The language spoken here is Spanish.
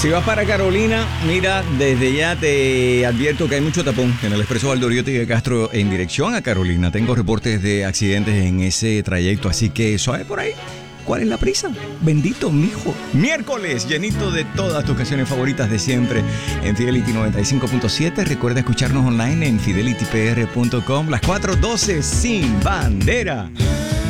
Si vas para Carolina, mira, desde ya te advierto que hay mucho tapón en el Expreso Valdoriotti de Castro en dirección a Carolina. Tengo reportes de accidentes en ese trayecto, así que suave por ahí. ¿Cuál es la prisa? Bendito, mijo. Miércoles, llenito de todas tus canciones favoritas de siempre en Fidelity 95.7. Recuerda escucharnos online en fidelitypr.com. Las 4:12 sin bandera.